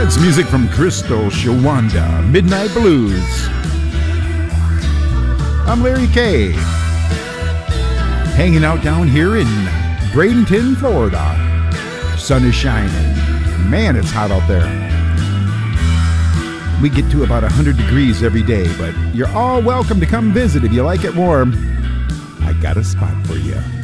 That's music from Crystal Shawanda, Midnight Blues. I'm Larry K. Hanging out down here in Bradenton, Florida. Sun is shining. Man, it's hot out there. We get to about 100 degrees every day, but you're all welcome to come visit if you like it warm. I got a spot for you.